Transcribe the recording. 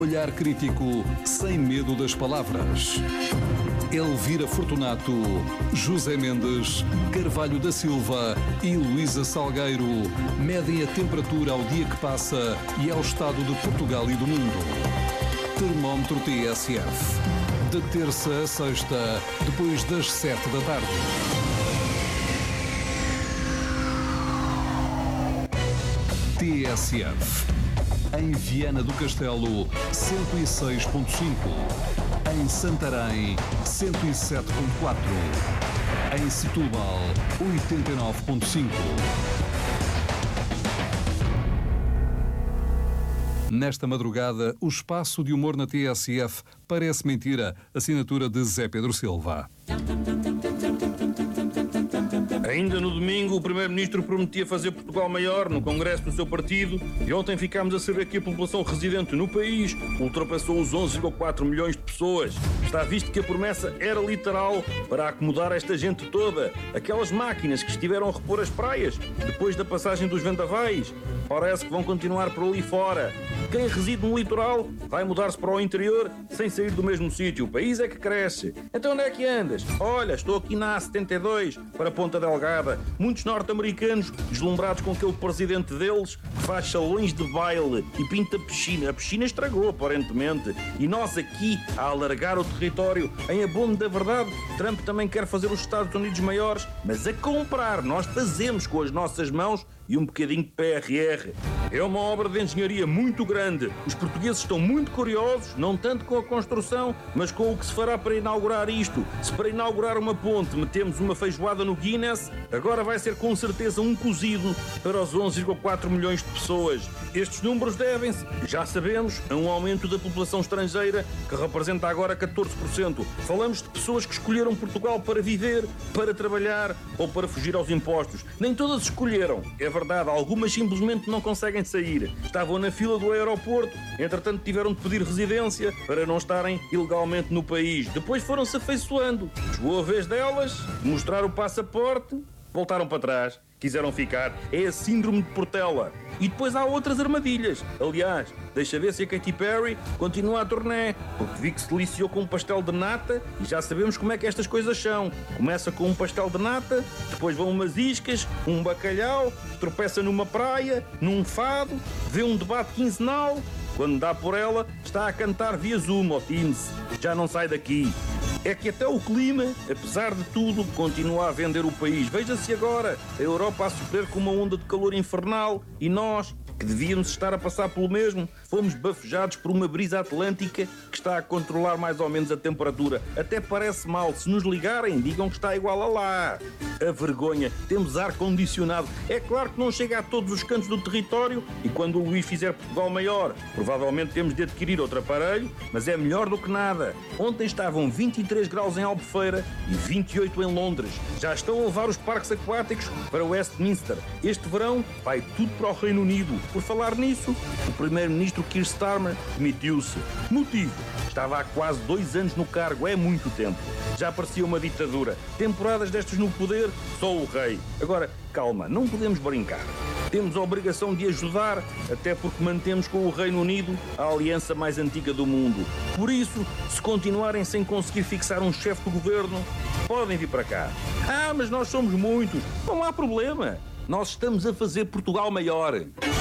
Olhar crítico, sem medo das palavras. Elvira Fortunato, José Mendes, Carvalho da Silva e Luísa Salgueiro medem a temperatura ao dia que passa e ao estado de Portugal e do mundo. Termómetro TSF. De terça a sexta, depois das 7 da tarde. TSF. Em Viana do Castelo, 106.5. Em Santarém, 107.4. Em Setúbal, 89.5. Nesta madrugada, o espaço de humor na TSF parece mentira. Assinatura de Zé Pedro Silva. Ainda no domingo, o Primeiro-Ministro prometia fazer Portugal maior no Congresso do seu partido e ontem ficámos a saber que a população residente no país ultrapassou os 11,4 milhões de pessoas. Está visto que a promessa era literal para acomodar esta gente toda. Aquelas máquinas que estiveram a repor as praias depois da passagem dos vendavais. Parece que vão continuar por ali fora. Quem reside no litoral vai mudar-se para o interior sem sair do mesmo sítio. O país é que cresce. Então onde é que andas? Olha, estou aqui na A72 para Ponta Delgada. Muitos norte-americanos deslumbrados com aquele presidente deles que faz salões de baile e pinta piscina. A piscina estragou, aparentemente. E nós aqui a alargar o território. Em abono da verdade, Trump também quer fazer os Estados Unidos maiores, mas a comprar. Nós fazemos com as nossas mãos e um bocadinho de PRR. É uma obra de engenharia muito grande. Os portugueses estão muito curiosos, não tanto com a construção, mas com o que se fará para inaugurar isto. Se para inaugurar uma ponte metemos uma feijoada no Guinness, agora vai ser com certeza um cozido para os 11,4 milhões de pessoas. Estes números devem-se, já sabemos, a um aumento da população estrangeira, que representa agora 14%. Falamos de pessoas que escolheram Portugal para viver, para trabalhar ou para fugir aos impostos. Nem todas escolheram, é verdade, algumas simplesmente não conseguem sair. Estavam na fila do aeroporto, entretanto tiveram de pedir residência para não estarem ilegalmente no país. Depois foram-se afeiçoando. Chegou a vez delas de mostrar o passaporte, voltaram para trás, quiseram ficar. É a síndrome de Portela. E depois há outras armadilhas. Aliás, deixa ver se a Katy Perry continua a turnê, porque vi que se deliciou com um pastel de nata e já sabemos como é que estas coisas são. Começa com um pastel de nata, depois vão umas iscas, um bacalhau, tropeça numa praia, num fado, vê um debate quinzenal. Quando dá por ela, está a cantar via Zoom ou Teams. Já não sai daqui. É que até o clima, apesar de tudo, continua a vender o país. Veja-se agora, a Europa a sofrer com uma onda de calor infernal e nós, que devíamos estar a passar pelo mesmo, fomos bafejados por uma brisa atlântica que está a controlar mais ou menos a temperatura. Até parece mal. Se nos ligarem, digam que está igual a lá. A vergonha. Temos ar-condicionado. É claro que não chega a todos os cantos do território e quando o Luís fizer Portugal maior, provavelmente temos de adquirir outro aparelho, mas é melhor do que nada. Ontem estavam 23 graus em Albufeira e 28 em Londres. Já estão a levar os parques aquáticos para Westminster. Este verão vai tudo para o Reino Unido. Por falar nisso, o primeiro-ministro Keir Starmer demitiu-se. Motivo? Estava há quase 2 anos no cargo, é muito tempo. Já parecia uma ditadura. Temporadas destas no poder, só o rei. Agora, calma, não podemos brincar. Temos a obrigação de ajudar, até porque mantemos com o Reino Unido a aliança mais antiga do mundo. Por isso, se continuarem sem conseguir fixar um chefe do governo, podem vir para cá. Ah, mas nós somos muitos. Não há problema. Nós estamos a fazer Portugal maior.